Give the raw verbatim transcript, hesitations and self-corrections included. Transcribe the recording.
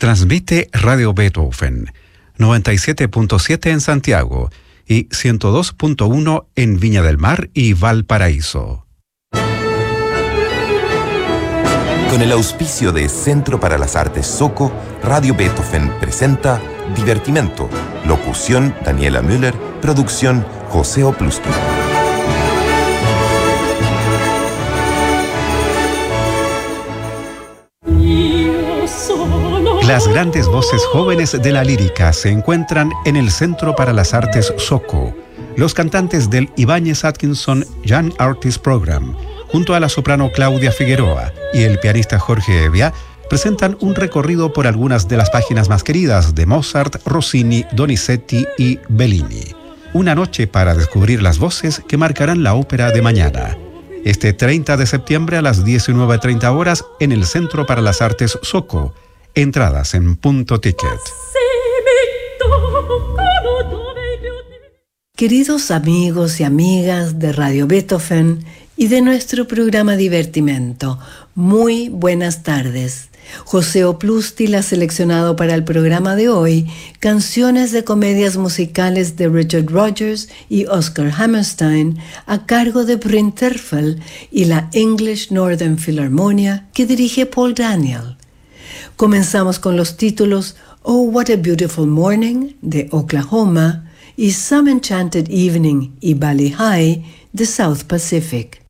Transmite Radio Beethoven, noventa y siete punto siete en Santiago y ciento dos punto uno en Viña del Mar y Valparaíso. Con el auspicio de Centro para las Artes Soco, Radio Beethoven presenta Divertimento. Locución Daniela Müller, producción José Opluski. Las grandes voces jóvenes de la lírica se encuentran en el Centro para las Artes Soco. Los cantantes del Ibáñez Atkinson Young Artist Program, junto a la soprano Claudia Figueroa y el pianista Jorge Evia, presentan un recorrido por algunas de las páginas más queridas de Mozart, Rossini, Donizetti y Bellini. Una noche para descubrir las voces que marcarán la ópera de mañana. Este treinta de septiembre a las diecinueve treinta horas en el Centro para las Artes Soco. Entradas en Punto Ticket. Queridos amigos y amigas de Radio Beethoven y de nuestro programa Divertimento, muy buenas tardes. José Opluski ha seleccionado para el programa de hoy canciones de comedias musicales de Richard Rodgers y Oscar Hammerstein a cargo de Bryn Terfel y la English Northern Philharmonia que dirige Paul Daniel. Comenzamos con los títulos Oh What a Beautiful Morning de Oklahoma y Some Enchanted Evening y Bali High de South Pacific.